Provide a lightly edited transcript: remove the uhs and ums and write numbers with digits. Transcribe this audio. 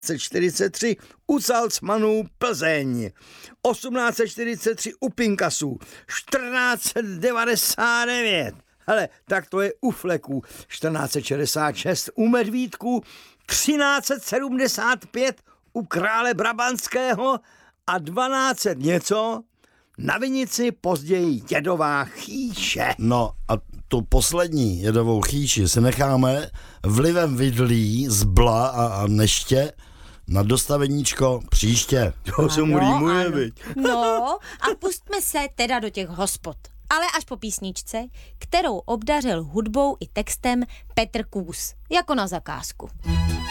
1743 u Salzmanů Plzeň, 1843 u Pinkasů, 1499, hele, tak to je u Fleků, 1466 u Medvídků, 1375 u krále Brabantského a 1200 něco na Vinici, později Jedová Chýše. No a tu poslední Jedovou Chýši si necháme vlivem vidlí, zbla a neště na dostaveníčko příště. To se mu rýmuje, viď? No a pustme se teda do těch hospod. Ale až po písničce, kterou obdařil hudbou i textem Petr Kůs, jako na zakázku.